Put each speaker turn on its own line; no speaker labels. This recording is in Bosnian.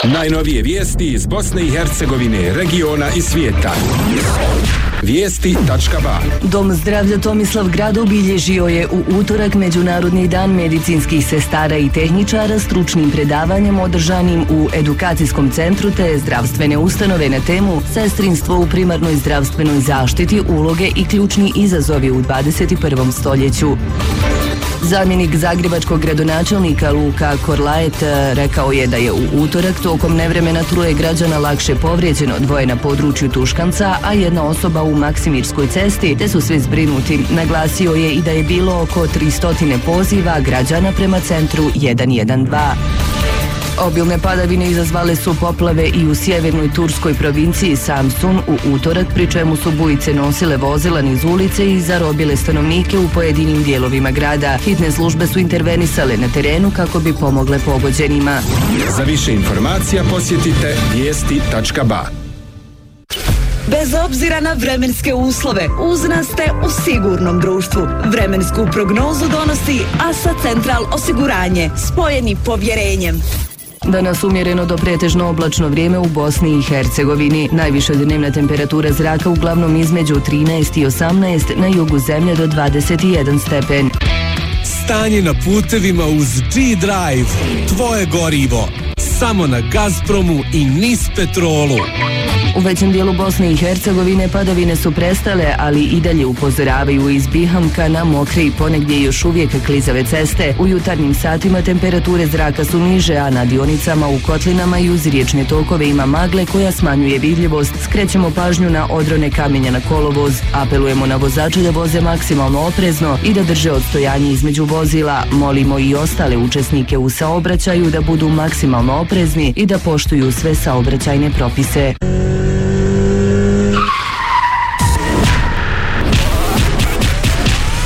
Najnovije vijesti iz Bosne i Hercegovine, regiona i svijeta. Vijesti.ba.
Dom zdravlja Tomislav Grad obilježio je u utorak Međunarodni dan medicinskih sestara i tehničara stručnim predavanjem održanim u edukacijskom centru te zdravstvene ustanove na temu Sestrinstvo u primarnoj zdravstvenoj zaštiti, uloge i ključni izazovi u 21. stoljeću. Zamjenik zagrebačkog gradonačelnika Luka Korlaet rekao je da je u utorak tokom nevremena 3 građana lakše povrijeđeno, 2 na području Tuškanca, a 1 osoba u Maksimirskoj cesti, te su svi zbrinuti. Naglasio je i da je bilo oko 300 poziva građana prema centru 112. Obilne padavine izazvale su poplave i u sjevernoj turskoj provinciji Samsun u utorak, pri čemu su bujice nosile vozila niz ulice i zarobile stanovnike u pojedinim dijelovima grada. Hitne službe su intervenisale na terenu kako bi pomogle pogođenima.
Za više informacija posjetite vijesti.ba.
Bez obzira na vremenske uslove, uz nas ste u sigurnom društvu. Vremensku prognozu donosi ASA Central osiguranje, spojeni povjerenjem.
Danas umjereno do pretežno oblačno vrijeme u Bosni i Hercegovini. Najviša dnevna temperatura zraka uglavnom između 13 i 18, na jugu zemlje do 21 stepen.
Stanje na putevima uz G-Drive. Tvoje gorivo. Samo na Gazpromu i NIS Petrolu.
U većem dijelu Bosne i Hercegovine padavine su prestale, ali i dalje upozoravaju iz Bihamka na mokre i ponegdje još uvijek klizave ceste. U jutarnjim satima temperature zraka su niže, a na dionicama u kotlinama i uz riječne tokove ima magle koja smanjuje vidljivost. Skrećemo pažnju na odrone kamenja na kolovoz. Apelujemo na vozače da voze maksimalno oprezno i da drže odstojanje između vozila. Molimo i ostale učesnike u saobraćaju da budu maksimalno oprezni i da poštuju sve saobraćajne propise.